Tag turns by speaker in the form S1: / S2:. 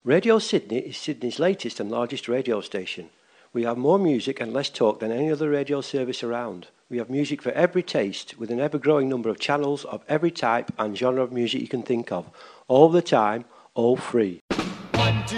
S1: Radio Sydney is Sydney's latest and largest radio station. We have more music and less talk than any other radio service around. We have music for every taste, with an ever-growing number of channels of every type and genre of music you can think of. All the time, all free.